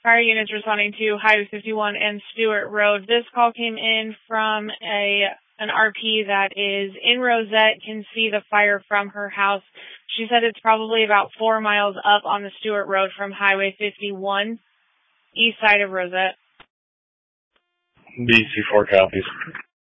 Fire units responding to Highway 51 and Stewart Road. This call came in from an RP that is in Rosette, can see the fire from her house. She said it's probably about 4 miles up on the Stewart Road from Highway 51, east side of Rosette. BC4 copies.